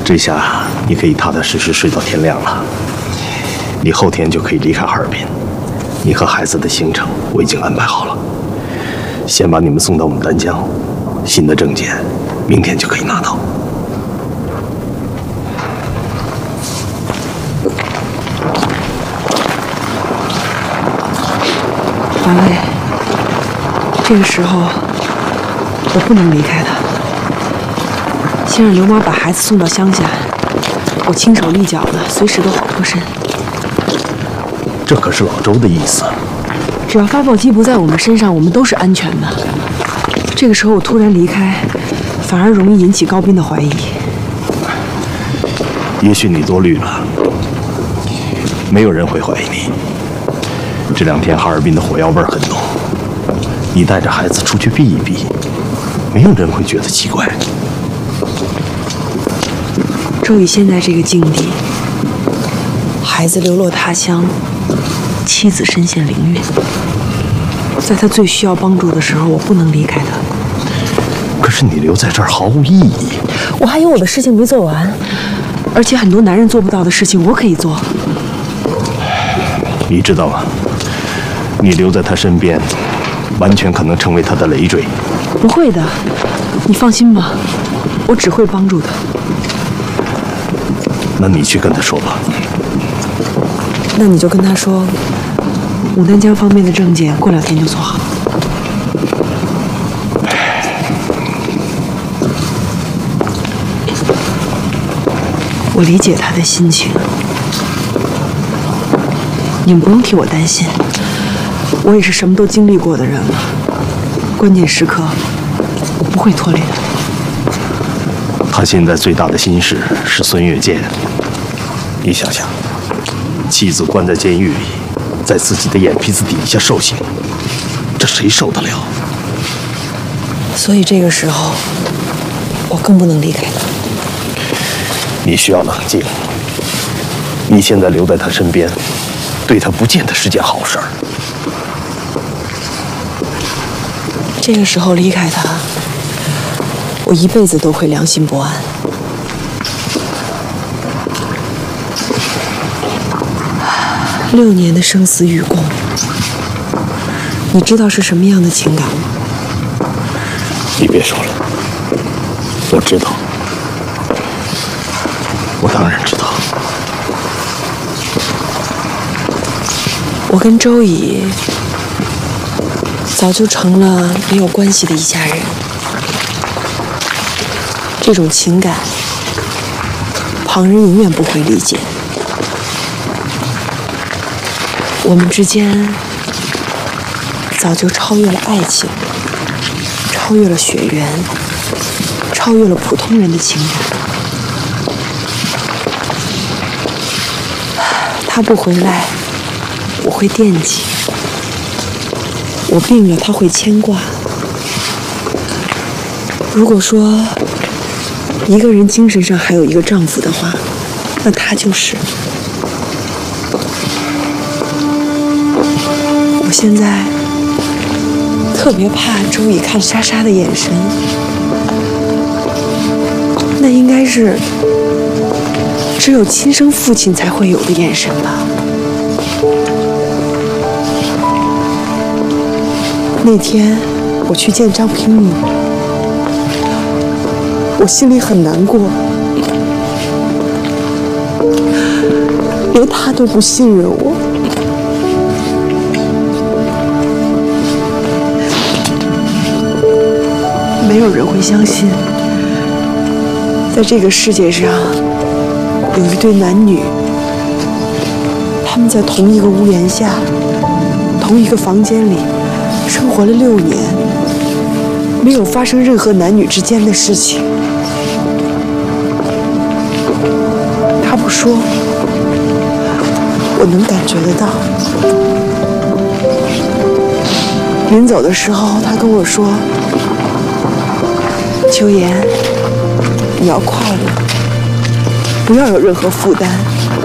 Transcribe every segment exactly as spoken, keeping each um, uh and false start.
这下你可以踏踏实实睡到天亮了。你后天就可以离开哈尔滨。你和孩子的行程我已经安排好了，先把你们送到牡丹江，新的证件明天就可以拿到。 王磊，这个时候我不能离开他。先让刘妈把孩子送到乡下，我轻手利脚的，随时都好脱身。 这可是老周的意思。 只要发报机不在我们身上，我们都是安全的。这个时候我突然离开，反而容易引起高斌的怀疑。 也许你多虑了，没有人会怀疑你。这两天哈尔滨的火药味很浓，你带着孩子出去避一避，没有人会觉得奇怪。 周乙现在这个境地，孩子流落他乡，妻子身陷囹圄，在他最需要帮助的时候，我不能离开他。 可是你留在这儿毫无意义。 我还有我的事情没做完，而且很多男人做不到的事情，我可以做。 你知道吗？你留在他身边，完全可能成为他的累赘。 不会的，你放心吧，我只会帮助他。 那你去跟他说吧。 那你就跟他说，牡丹江方面的证件过两天就做好。我理解他的心情，你们不用替我担心，我也是什么都经历过的人了。关键时刻，我不会脱离他。 他现在最大的心事是孙越剑。你想想，妻子关在监狱里，在自己的眼皮子底下受刑，这谁受得了？ 所以这个时候，我更不能离开他。 你需要冷静。你现在留在他身边，对他不见得是件好事儿。 这个时候离开他，我一辈子都会良心不安。六年的生死与共，你知道是什么样的情感吗？ 你别说了，我知道，我当然知道。 我跟周乙早就成了没有关系的一家人，这种情感，旁人永远不会理解。我们之间早就超越了爱情，超越了血缘，超越了普通人的情感。他不回来，我会惦记；我病了，他会牵挂。如果说一个人精神上还有一个丈夫的话，那他就是。我现在特别怕周乙看莎莎的眼神，那应该是只有亲生父亲才会有的眼神吧。那天我去见张平宇，我心里很难过，连他都不信任我。没有人会相信，在这个世界上有一对男女，他们在同一个屋檐下、同一个房间里生活了六年，没有发生任何男女之间的事情。他不说，我能感觉得到。临走的时候，他跟我说：“秋妍，你要快乐，不要有任何负担。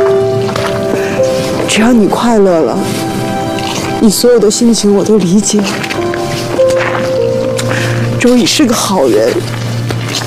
只要你快乐了，你所有的心情我都理解。周乙是个好人。”